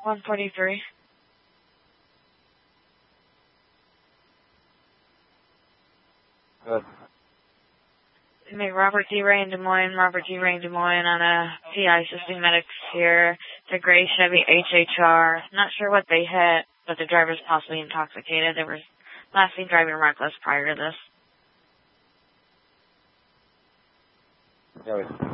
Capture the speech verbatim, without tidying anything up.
one forty-three. Good. Make Robert D. Ray in Des Moines, Robert D. Ray in Des Moines on a P I assisting medics here. It's a gray Chevy H H R. Not sure what they hit, but the driver's possibly intoxicated. They were last seen driving reckless prior to this. Yeah,